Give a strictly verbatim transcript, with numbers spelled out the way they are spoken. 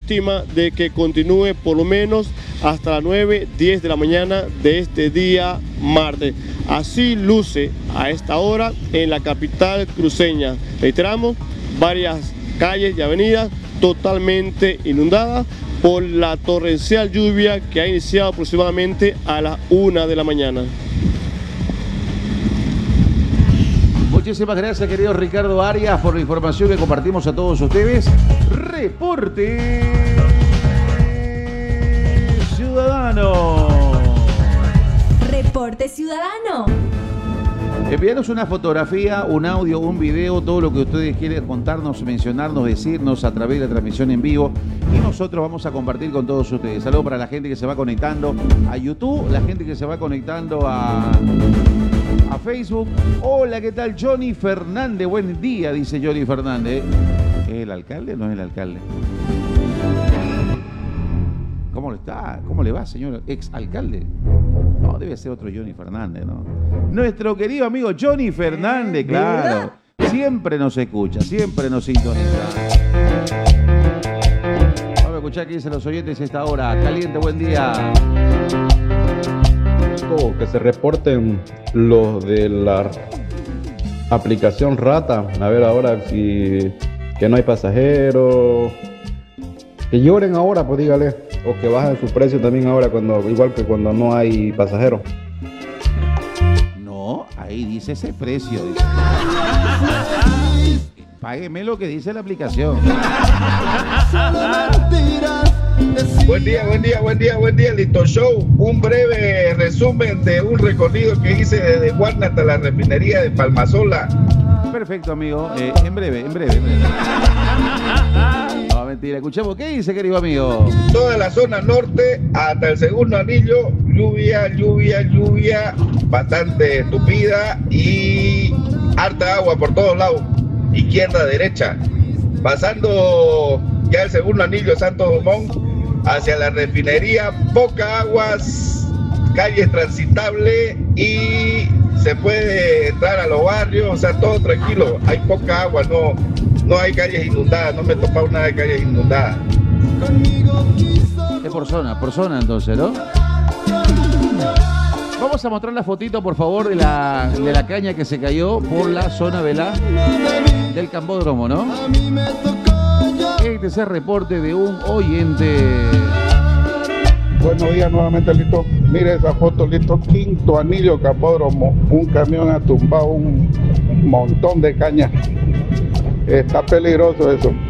estima de que continúe por lo menos hasta las nueve, diez de la mañana de este día martes. Así luce a esta hora en la capital cruceña. Reiteramos, varias calles y avenidas totalmente inundadas por la torrencial lluvia que ha iniciado aproximadamente a las una de la mañana. Muchísimas gracias, querido Ricardo Arias, por la información que compartimos a todos ustedes. Reporte Ciudadano. Reporte Ciudadano. Envíanos una fotografía, un audio, un video, todo lo que ustedes quieran contarnos, mencionarnos, decirnos a través de la transmisión en vivo y nosotros vamos a compartir con todos ustedes. Saludos para la gente que se va conectando a YouTube, la gente que se va conectando a, a Facebook. Hola, ¿qué tal? Johnny Fernández, buen día, dice Johnny Fernández. ¿Es el alcalde o no es el alcalde? ¿Cómo le está? ¿Cómo le va, señor ex alcalde? No, debe ser otro Johnny Fernández, ¿no? Nuestro querido amigo Johnny Fernández, claro. Siempre nos escucha, siempre nos sintoniza. Vamos a escuchar qué dicen los oyentes a esta hora. Caliente, buen día. Que se reporten los de la aplicación Rata. A ver ahora si que no hay pasajeros. Que lloren ahora, pues dígale. O que bajen su precio también ahora, cuando igual que cuando no hay pasajeros. No, ahí dice ese precio. Dice. Págueme lo que dice la aplicación. Buen día, buen día, buen día, buen día, Lito Show. Un breve resumen de un recorrido que hice desde Guarna hasta la refinería de Palmasola. Perfecto, amigo. Eh, en breve, en breve, en breve. No, mentira. Escuchemos qué dice, querido amigo. Toda la zona norte hasta el segundo anillo, lluvia, lluvia, lluvia, bastante tupida y harta agua por todos lados, izquierda, derecha. Pasando ya el segundo anillo, Santo Dumont, hacia la refinería, poca agua, calles transitables y se puede entrar a los barrios, o sea, todo tranquilo, hay poca agua, no, no hay calles inundadas, no me he topado nada de calles inundadas. Es por zona, por zona entonces, ¿no? Vamos a mostrar la fotito, por favor, de la, de la caña que se cayó por la zona de la, del Cambódromo, ¿no? Este es el reporte de un oyente. Buenos días nuevamente, Lito. Mire esa foto, Lito. Quinto anillo, Cambódromo. Un camión ha tumbado un montón de caña. Está peligroso eso.